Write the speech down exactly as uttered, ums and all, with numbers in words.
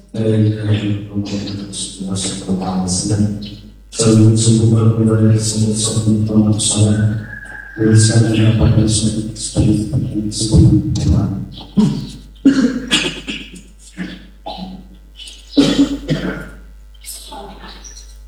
dari dari kemudian sebuah sebuah alasan selalu sebuah kemudian sebuah sebuah masalah bisa mendapatkan sebuah sebuah Tuhan.